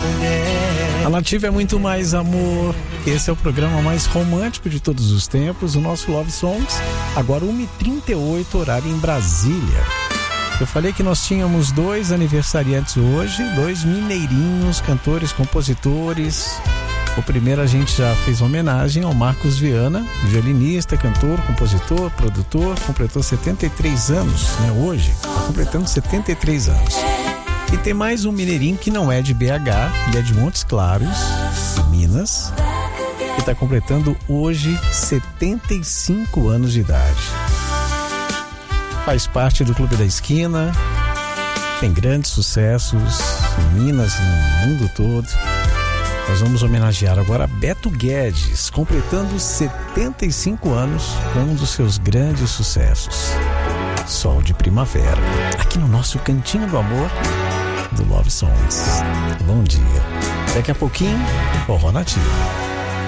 A Nativa é muito mais amor. Esse é o programa mais romântico de todos os tempos, o nosso Love Songs. Agora 1h38, horário em Brasília. Eu falei que nós tínhamos 2 aniversariantes hoje, 2 mineirinhos, cantores, compositores. O primeiro a gente já fez homenagem ao Marcos Viana, violinista, cantor, compositor, produtor, completou 73 anos, né? Hoje, está completando 73 anos. E tem mais um mineirinho que não é de BH, ele é de Montes Claros, Minas, que está completando hoje 75 anos de idade. Faz parte do Clube da Esquina, tem grandes sucessos em Minas e no mundo todo. Nós vamos homenagear agora Beto Guedes, completando 75 anos com um dos seus grandes sucessos, Sol de Primavera, aqui no nosso Cantinho do Amor do Love Songs. Bom dia. Daqui a pouquinho, Forró Nativa.